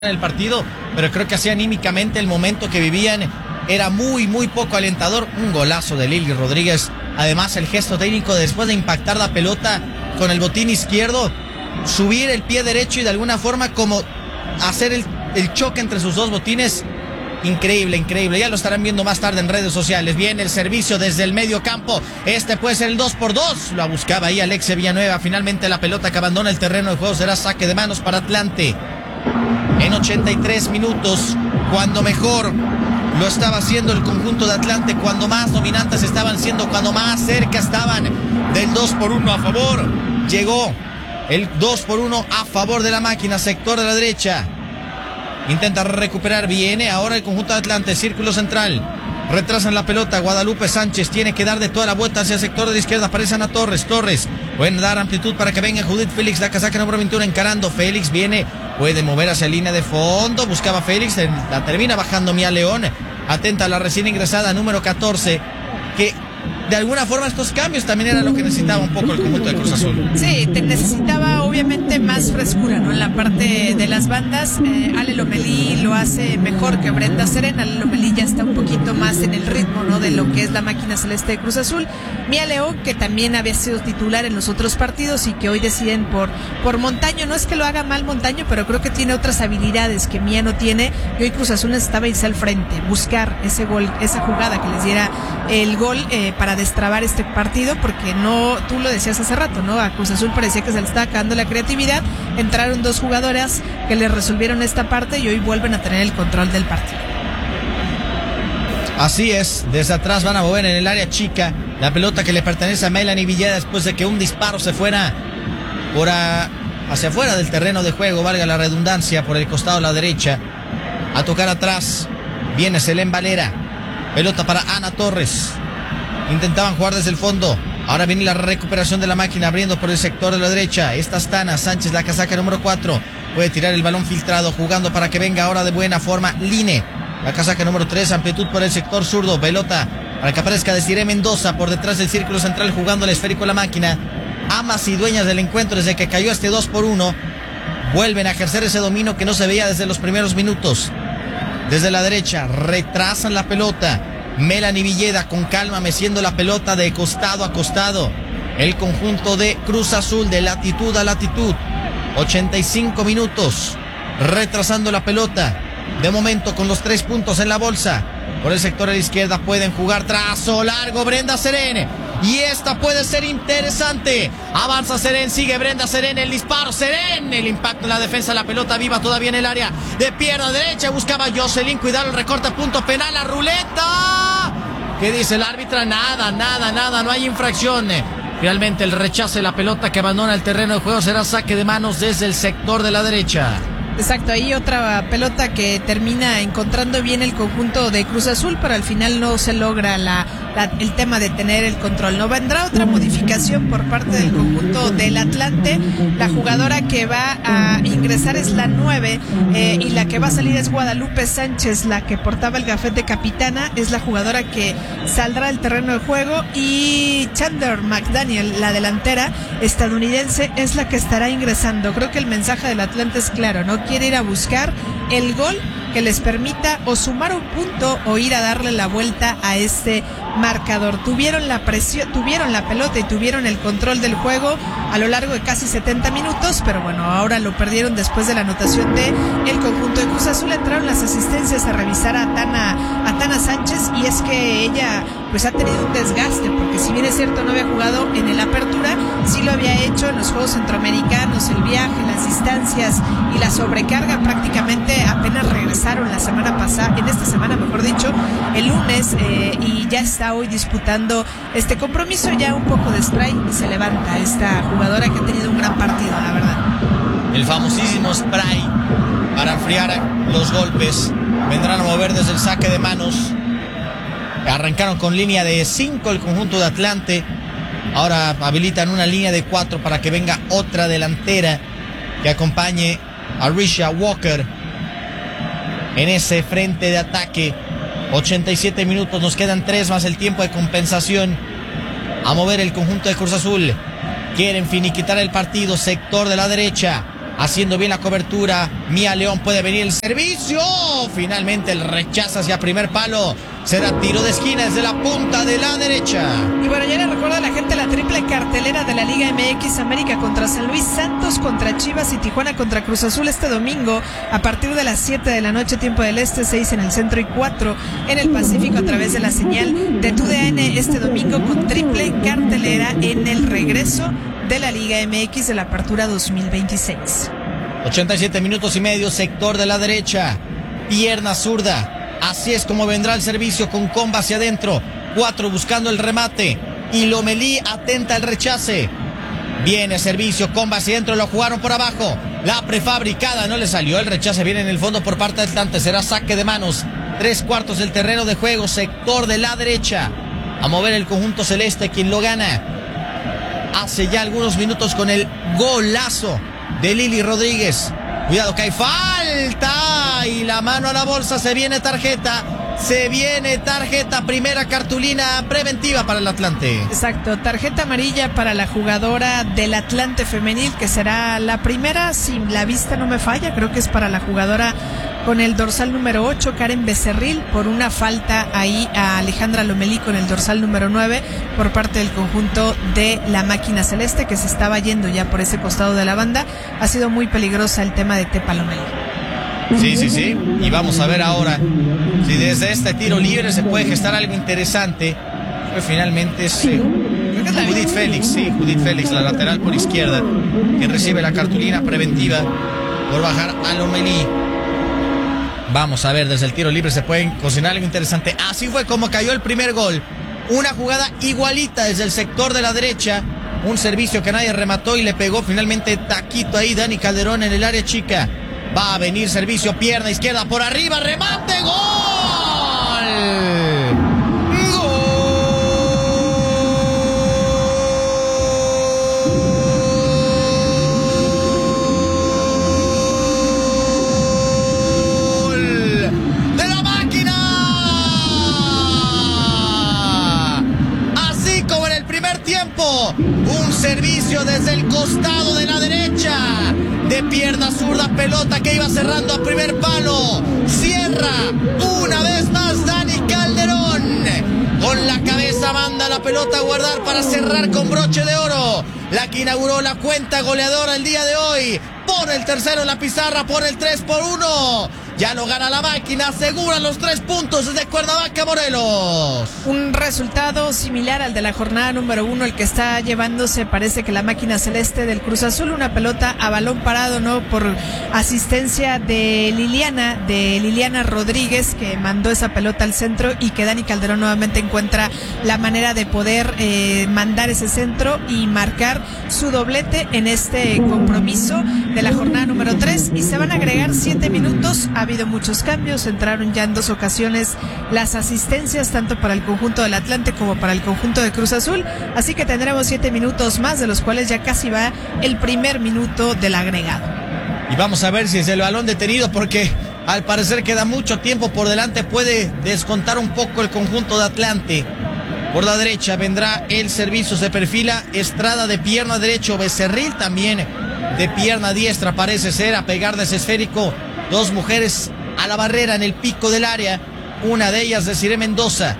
en el partido, pero creo que así anímicamente el momento que vivían era muy poco alentador. Un golazo de Lili Rodríguez, además el gesto técnico después de impactar la pelota con el botín izquierdo, subir el pie derecho y de alguna forma como hacer el choque entre sus dos botines. Increíble, ya lo estarán viendo más tarde en redes sociales. Viene el servicio desde el medio campo, este puede ser el 2x2, lo buscaba ahí Alexia Villanueva. Finalmente la pelota que abandona el terreno de juego será saque de manos para Atlante. En 83 minutos, cuando mejor lo estaba haciendo el conjunto de Atlante, cuando más dominantes estaban siendo, cuando más cerca estaban del 2-1 a favor, llegó el 2-1 a favor de la máquina, sector de la derecha. Intenta recuperar, viene ahora el conjunto de Atlante, círculo central. Retrasan la pelota, Guadalupe Sánchez tiene que dar de toda la vuelta hacia el sector de la izquierda, aparece Ana Torres, pueden dar amplitud para que venga Judith Félix, la casaca número 21 encarando, Félix viene, puede mover hacia línea de fondo, buscaba Félix, la termina bajando Mía León, atenta a la recién ingresada número 14, que de alguna forma estos cambios también era lo que necesitaba un poco el conjunto de Cruz Azul. Sí, necesitaba obviamente más frescura, ¿no? En la parte de las bandas, Ale Lomelí lo hace mejor que Brenda Serena. Ale Lomelí ya está un poquito más en el ritmo, ¿no? De lo que es la máquina celeste de Cruz Azul. Mía León, que también había sido titular en los otros partidos y que hoy deciden por Montaño. No es que lo haga mal Montaño, pero creo que tiene otras habilidades que Mía no tiene. Y hoy Cruz Azul necesitaba irse al frente, buscar ese gol, esa jugada que les diera el gol para destrabar este partido, porque no, tú lo decías hace rato, ¿no? A Cruz Azul parecía que se le estaba acabando la creatividad. Entraron dos jugadoras que le resolvieron esta parte y hoy vuelven a tener el control del partido. Así es, desde atrás van a mover en el área chica la pelota que le pertenece a Melanie Villeda después de que un disparo se fuera hacia afuera del terreno de juego, valga la redundancia, por el costado a la derecha. A tocar atrás viene Selén Valera, pelota para Ana Torres. Intentaban jugar desde el fondo. Ahora viene la recuperación de la máquina abriendo por el sector de la derecha. Esta es Tana Sánchez, la casaca número 4. Puede tirar el balón filtrado, jugando para que venga ahora de buena forma Line. La casaca número 3, amplitud por el sector zurdo. Pelota para que aparezca Desiree Mendoza por detrás del círculo central, jugando el esférico la máquina. Amas y dueñas del encuentro desde que cayó este 2-1. Vuelven a ejercer ese dominio que no se veía desde los primeros minutos. Desde la derecha retrasan la pelota. Melanie Villeda con calma meciendo la pelota de costado a costado. El conjunto de Cruz Azul de latitud a latitud. 85 minutos retrasando la pelota. De momento con los 3 puntos en la bolsa. Por el sector de la izquierda pueden jugar trazo largo Brenda Serén. Y esta puede ser interesante. Avanza Serén, sigue Brenda Serén, el disparo Serén, el impacto en la defensa, la pelota viva todavía en el área de pierna derecha. Buscaba Jocelyn, cuidado el recorte a punto penal, la ruleta. ¿Qué dice el árbitro? Nada, no hay infracción. Finalmente el rechace de la pelota que abandona el terreno de juego será saque de manos desde el sector de la derecha. Exacto, ahí otra pelota que termina encontrando bien el conjunto de Cruz Azul, pero al final no se logra el tema de tener el control. No vendrá otra modificación por parte del conjunto del Atlante. La jugadora que va a ingresar es la 9 y la que va a salir es Guadalupe Sánchez, la que portaba el gafete de capitana. Es la jugadora que saldrá del terreno de juego, y Chandler McDaniel, la delantera estadounidense, es la que estará ingresando. Creo que el mensaje del Atlante es claro, ¿no? Quiere ir a buscar el gol que les permita o sumar un punto o ir a darle la vuelta a este marcador. Tuvieron la presión, tuvieron la pelota y tuvieron el control del juego a lo largo de casi 70 minutos, pero bueno, ahora lo perdieron después de la anotación de el conjunto de Cruz Azul. Entraron las asistencias a revisar a Tana Sánchez, y es que ella pues ha tenido un desgaste, porque si bien es cierto no había jugado en el Apertura, sí lo había hecho en los Juegos Centroamericanos. El viaje, las distancias y la sobrecarga prácticamente apenas regresaron la semana pasada, en esta semana mejor dicho, el lunes, y ya está hoy disputando este compromiso. Ya un poco de spray y se levanta esta jugadora que ha tenido un gran partido, la verdad. El famosísimo spray para enfriar los golpes. Vendrán a mover desde el saque de manos. Arrancaron con línea de 5 el conjunto de Atlante. Ahora habilitan una línea de 4 para que venga otra delantera que acompañe a Risha Walker en ese frente de ataque. 87 minutos, nos quedan 3 más el tiempo de compensación. A mover el conjunto de Cruz Azul. Quieren finiquitar el partido, sector de la derecha. haciendo bien la cobertura. Mía León, puede venir el servicio. Finalmente el rechazo hacia primer palo. Será tiro de esquina desde la punta de la derecha. Y bueno, ya le recuerdo a la gente la triple cartelera de la Liga MX: América contra San Luis, Santos contra Chivas y Tijuana contra Cruz Azul este domingo a partir de las 7 de la noche, tiempo del este, 6 en el centro y 4 en el Pacífico, a través de la señal de TUDN este domingo, con triple cartelera en el regreso de la Liga MX de la apertura 2026. 87 minutos y medio, sector de la derecha, pierna zurda. Así es como vendrá el servicio, con Comba hacia adentro. 4 buscando el remate. Y Lomelí atenta al rechace. Viene servicio, Comba hacia adentro, lo jugaron por abajo. La prefabricada no le salió. El rechace viene en el fondo por parte de Atlante. Será saque de manos. 3/4 del terreno de juego, sector de la derecha. A mover el conjunto celeste, quien lo gana hace ya algunos minutos con el golazo de Lili Rodríguez. Cuidado que hay falta y la mano a la bolsa. Se viene tarjeta, primera cartulina preventiva para el Atlante. Exacto, tarjeta amarilla para la jugadora del Atlante femenil, que será la primera, si la vista no me falla, creo que es para la jugadora con el dorsal número 8, Karen Becerril, por una falta ahí a Alejandra Lomelí con el dorsal número 9 por parte del conjunto de la máquina celeste, que se estaba yendo ya por ese costado de la banda. Ha sido muy peligrosa el tema de Tepa Lomelí. Sí. Y vamos a ver ahora si desde este tiro libre se puede gestar algo interesante. Pues finalmente es Judith Félix, la lateral por izquierda, quien recibe la cartulina preventiva por bajar a Lomelí. Vamos a ver, desde el tiro libre se puede cocinar algo interesante. Así fue como cayó el primer gol. Una jugada igualita desde el sector de la derecha. Un servicio que nadie remató y le pegó finalmente taquito ahí Dani Calderón en el área chica. Va a venir servicio, pierna izquierda por arriba, remate, ¡gol! Un servicio desde el costado de la derecha, de pierna zurda, pelota que iba cerrando a primer palo. Cierra una vez más Dani Calderón. Con la cabeza manda la pelota a guardar para cerrar con broche de oro. La que inauguró la cuenta goleadora el día de hoy. Pone el tercero en la pizarra, pone el 3-1. Ya lo gana la máquina, asegura los 3 puntos desde Cuernavaca, Morelos. Un resultado similar al de la jornada número 1, el que está llevándose, parece que la máquina celeste del Cruz Azul. Una pelota a balón parado, ¿no? Por asistencia de Liliana Rodríguez, que mandó esa pelota al centro, y que Dani Calderón nuevamente encuentra la manera de poder mandar ese centro y marcar su doblete en este compromiso de la jornada número 3. Y se van a agregar 7 minutos. Ha habido muchos cambios, entraron ya en 2 ocasiones las asistencias, tanto para el conjunto del Atlante como para el conjunto de Cruz Azul, así que tendremos 7 minutos más, de los cuales ya casi va el primer minuto del agregado. Y vamos a ver si es el balón detenido, porque al parecer queda mucho tiempo por delante. Puede descontar un poco el conjunto de Atlante. Por la derecha vendrá el servicio, se perfila Estrada de pierna derecho, Becerril también de pierna diestra, parece ser, a pegar desde esférico. 2 mujeres a la barrera en el pico del área, una de ellas de Desiree Mendoza.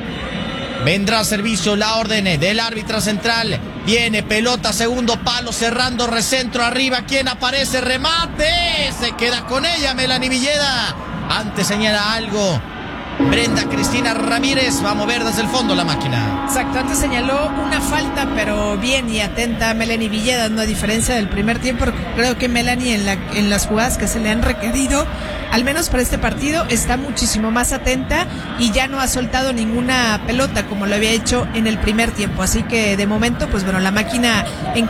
Vendrá servicio, la orden del árbitro central. Viene pelota, segundo palo, cerrando, recentro arriba. ¿Quién aparece? Remate. Se queda con ella Melanie Villeda. Antes señala algo Brenda Cristina Ramírez. Va a mover desde el fondo la máquina. Exacto, antes señaló una falta, pero bien y atenta Melanie Villeda, no, a diferencia del primer tiempo. Creo que Melanie en las jugadas que se le han requerido, al menos para este partido, está muchísimo más atenta y ya no ha soltado ninguna pelota como lo había hecho en el primer tiempo. Así que de momento, pues bueno, la máquina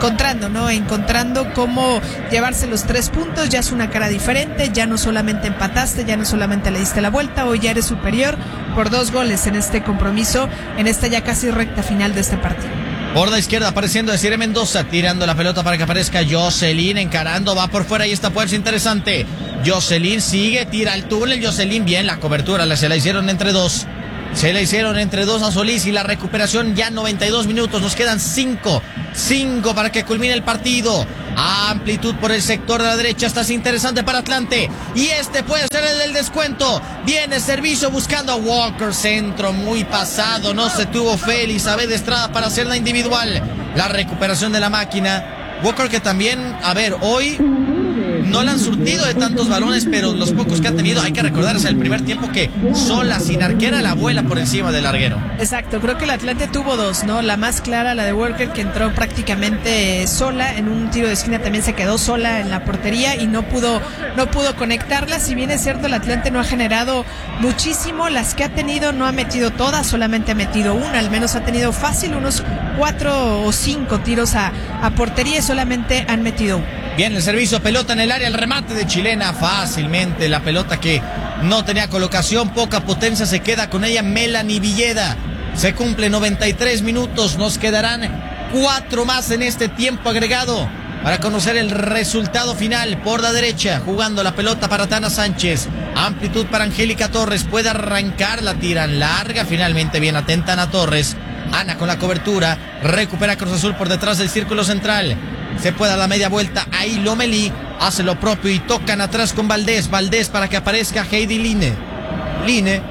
encontrando cómo llevarse los 3 puntos. Ya es una cara diferente, ya no solamente empataste, ya no solamente le diste la vuelta, hoy ya eres superior por 2 goles en este compromiso, en esta ya casi recta final de este partido. Por la izquierda apareciendo Desiree Mendoza, tirando la pelota para que aparezca Jocelyn, encarando, va por fuera y esta puede ser interesante. Jocelyn sigue, tira al túnel, Jocelyn bien, la cobertura se la hicieron entre dos. Se la hicieron entre 2 a Solís y la recuperación ya 92 minutos, nos quedan 5 para que culmine el partido. Amplitud por el sector de la derecha. Esta es interesante para Atlante. Y este puede ser el del descuento. Viene servicio buscando a Walker. Centro muy pasado. No se tuvo fe Elizabeth Estrada para hacer la individual. La recuperación de la máquina. Walker que también, hoy no le han surtido de tantos balones, pero los pocos que ha tenido, hay que recordar, es el primer tiempo que sola, sin arquera, la vuela por encima del larguero. Exacto, creo que el Atlante tuvo dos, ¿no? La más clara, la de Walker, que entró prácticamente sola, en un tiro de esquina también se quedó sola en la portería y no pudo conectarla. Si bien es cierto, el Atlante no ha generado muchísimo, las que ha tenido no ha metido todas, solamente ha metido una, al menos ha tenido fácil unos 4 o 5 tiros a portería y solamente han metido uno. Bien, el servicio, pelota en el área, el remate de Chilena fácilmente, la pelota que no tenía colocación, poca potencia, se queda con ella Melanie Villeda. Se cumple 93 minutos, nos quedarán 4 más en este tiempo agregado para conocer el resultado final. Por la derecha, jugando la pelota para Tana Sánchez, amplitud para Angélica Torres, puede arrancar, la tiran larga, finalmente bien atenta Ana Torres. Ana con la cobertura, recupera Cruz Azul por detrás del círculo central. Se puede a la media vuelta, ahí Lomelí hace lo propio y tocan atrás con Valdés. Valdés para que aparezca Heidi Line. Line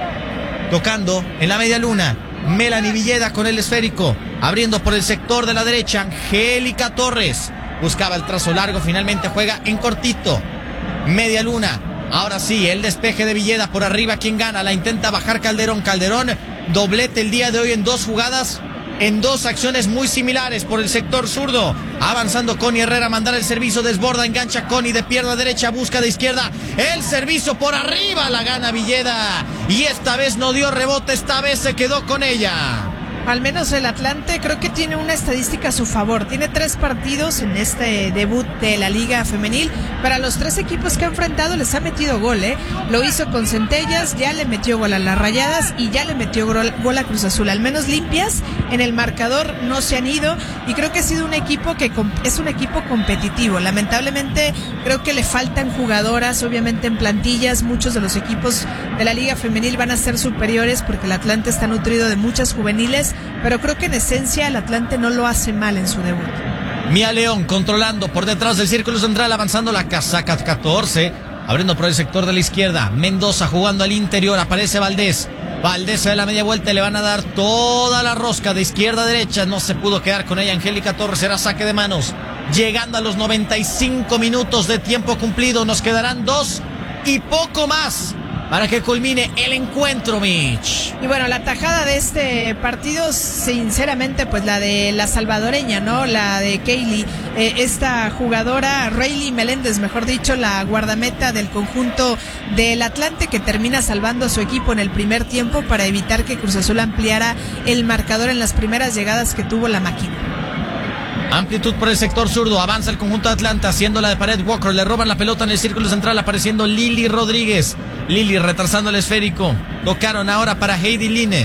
tocando en la media luna. Melanie Villeda con el esférico, abriendo por el sector de la derecha. Angélica Torres buscaba el trazo largo, finalmente juega en cortito. Media luna, ahora sí, el despeje de Villeda por arriba. ¿Quién gana? La intenta bajar Calderón. Calderón, doblete el día de hoy en 2 jugadas, en 2 acciones muy similares por el sector zurdo. Avanzando Connie Herrera, mandar el servicio, desborda, engancha Connie de pierna derecha, busca de izquierda. El servicio por arriba, la gana Villeda. Y esta vez no dio rebote, esta vez se quedó con ella. Al menos el Atlante creo que tiene una estadística a su favor. Tiene 3 partidos en este debut de la Liga Femenil. Para los 3 equipos que ha enfrentado les ha metido gol, ¿eh? Lo hizo con Centellas, ya le metió gol a las Rayadas y ya le metió gol a Cruz Azul. Al menos limpias en el marcador no se han ido y creo que ha sido un equipo que es un equipo competitivo. Lamentablemente creo que le faltan jugadoras, obviamente en plantillas. Muchos de los equipos de la Liga Femenil van a ser superiores porque el Atlante está nutrido de muchas juveniles. Pero creo que en esencia el Atlante no lo hace mal en su debut. Mía León controlando por detrás del círculo central, avanzando la casaca 14, abriendo por el sector de la izquierda. Mendoza jugando al interior, aparece Valdés. Valdés de la media vuelta y le van a dar toda la rosca de izquierda a derecha. No se pudo quedar con ella Angélica Torres, será saque de manos. Llegando a los 95 minutos de tiempo cumplido, nos quedarán 2 y poco más para que culmine el encuentro, Mitch. Y bueno, la tajada de este partido, sinceramente, pues la de la salvadoreña, ¿no? La de Kaylee, esta jugadora, Rayleigh Meléndez, mejor dicho, la guardameta del conjunto del Atlante, que termina salvando a su equipo en el primer tiempo para evitar que Cruz Azul ampliara el marcador en las primeras llegadas que tuvo la máquina. Amplitud por el sector zurdo, avanza el conjunto de Atlanta, haciendo la de pared Walker, le roban la pelota en el círculo central, apareciendo Lili Rodríguez. Lili retrasando el esférico, tocaron ahora para Heidi Line.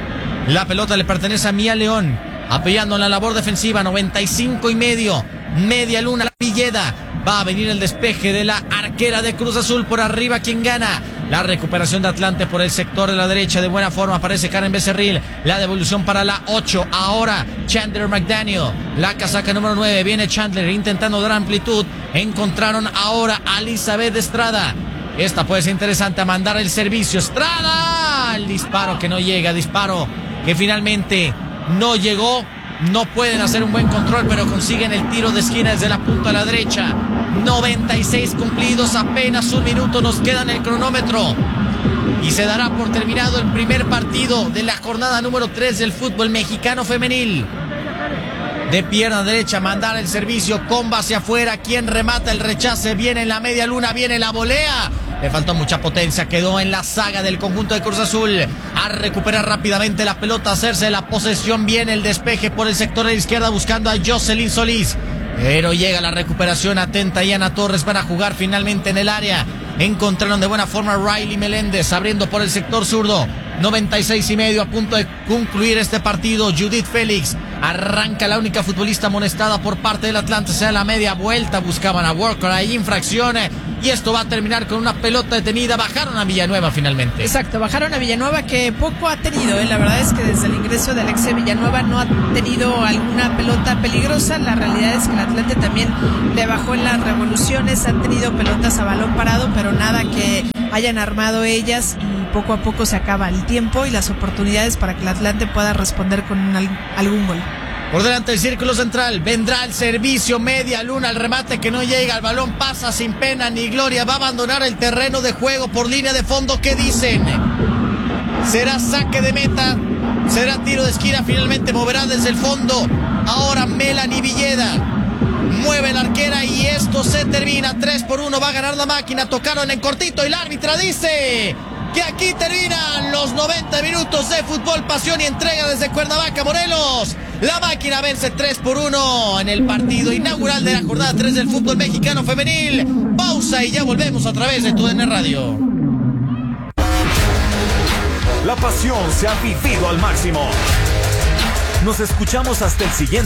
La pelota le pertenece a Mía León, apoyando en la labor defensiva, 95 y medio, media luna, la Villeda. Va a venir el despeje de la arquera de Cruz Azul por arriba. ¿Quién gana? La recuperación de Atlante por el sector de la derecha. De buena forma aparece Karen Becerril. La devolución para la 8. Ahora Chandler McDaniel. La casaca número 9. Viene Chandler intentando dar amplitud. Encontraron ahora a Elizabeth Estrada. Esta puede ser interesante, a mandar el servicio. Estrada. El disparo que no llega. Disparo que finalmente no llegó. No pueden hacer un buen control, pero consiguen el tiro de esquina desde la punta a la derecha. 96 cumplidos, apenas 1 minuto nos queda en el cronómetro. Y se dará por terminado el primer partido de la jornada número 3 del fútbol mexicano femenil. De pierna derecha, mandar el servicio, comba hacia afuera. Quien remata el rechace, viene en la media luna, viene la volea. Le faltó mucha potencia, quedó en la saga del conjunto de Cruz Azul. A recuperar rápidamente la pelota, hacerse la posesión. Viene el despeje por el sector de la izquierda buscando a Jocelyn Solís. Pero llega la recuperación, atenta y Ana Torres para jugar finalmente en el área. Encontraron de buena forma a Rayleigh Meléndez, abriendo por el sector zurdo. 96 y medio, a punto de concluir este partido. Judith Félix arranca, la única futbolista amonestada por parte del Atlante. Se da la media vuelta, buscaban a Walker, hay infracciones y esto va a terminar con una pelota detenida. Bajaron a Villanueva finalmente. Exacto, bajaron a Villanueva, que poco ha tenido, la verdad es que desde el ingreso de Alexia Villanueva no ha tenido alguna pelota peligrosa. La realidad es que el Atlante también le bajó en las revoluciones, han tenido pelotas a balón parado, pero nada que hayan armado ellas, y poco a poco se acaba el tiempo y las oportunidades para que el Atlante pueda responder con algún gol. Por delante del círculo central vendrá el servicio, media luna, el remate que no llega, el balón pasa sin pena ni gloria, va a abandonar el terreno de juego por línea de fondo. ¿Qué dicen? ¿Será saque de meta? ¿Será tiro de esquina? Finalmente moverá desde el fondo. Ahora Melanie Villeda mueve la arquera y esto se termina. 3-1, va a ganar la máquina. Tocaron en cortito y la árbitra dice que aquí terminan los 90 minutos de fútbol, pasión y entrega desde Cuernavaca, Morelos. La máquina vence 3-1 en el partido inaugural de la jornada 3 del fútbol mexicano femenil. Pausa y ya volvemos a través de TUDN Radio. La pasión se ha vivido al máximo. Nos escuchamos hasta el siguiente.